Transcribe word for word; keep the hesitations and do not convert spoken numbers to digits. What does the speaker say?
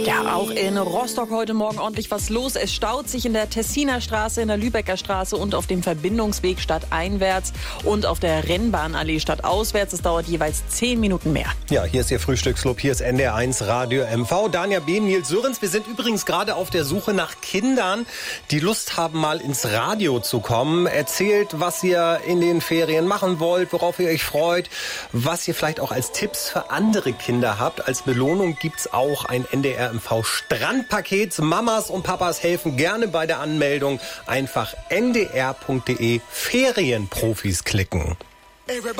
Ja, auch in Rostock heute Morgen ordentlich was los. Es staut sich in der Tessiner Straße, in der Lübecker Straße und auf dem Verbindungsweg stadteinwärts und auf der Rennbahnallee stadtauswärts. Es dauert jeweils zehn Minuten mehr. Ja, hier ist Ihr Frühstücksclub, hier ist N D R eins Radio M V. Danja B., Nils Sörens. Wir sind übrigens gerade auf der Suche nach Kindern, die Lust haben, mal ins Radio zu kommen. Erzählt, was ihr in den Ferien machen wollt, worauf ihr euch freut, was ihr vielleicht auch als Tipps für andere Kinder habt. Als Belohnung gibt's auch ein N D R M V Strandpaket. Mamas und Papas helfen gerne bei der Anmeldung. Einfach n d r punkt d e Ferienprofis klicken. Everybody.